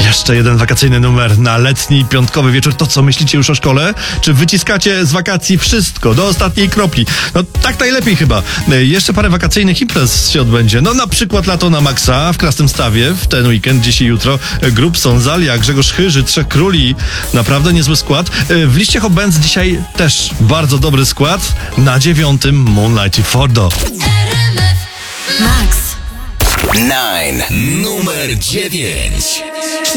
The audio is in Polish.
Jeszcze jeden wakacyjny numer na letni, piątkowy wieczór. To co, myślicie już o szkole? Czy wyciskacie z wakacji wszystko, do ostatniej kropli? No tak najlepiej chyba. Jeszcze parę wakacyjnych imprez się odbędzie. No na przykład lato na maksa w Krasnymstawie w ten weekend, dziś i jutro. Grubson, Zalia, Grzegorz Chyży, Trzech Króli. Naprawdę niezły skład. W Liściech Bęc dzisiaj też bardzo dobry skład. Na 9 Moonlight i Fordo. Max. 9. Numer 9.